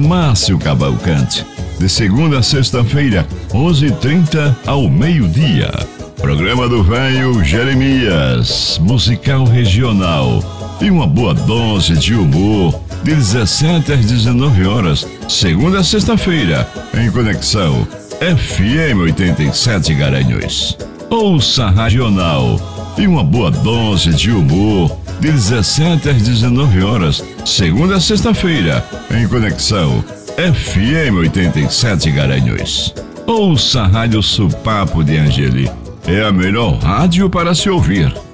Márcio Cavalcante. De segunda a sexta-feira, 11h30 ao meio-dia. Programa do Velho Jeremias, musical regional. E uma boa dose de humor, de 17 às 19 horas, segunda a sexta-feira, em conexão FM 87 Garanhuns. Ouça Regional e uma boa dose de humor, de 17 às 19 horas, segunda a sexta-feira, em conexão FM 87 Garanhuns. Ouça a Rádio Supapo de Angeli. É a melhor rádio para se ouvir.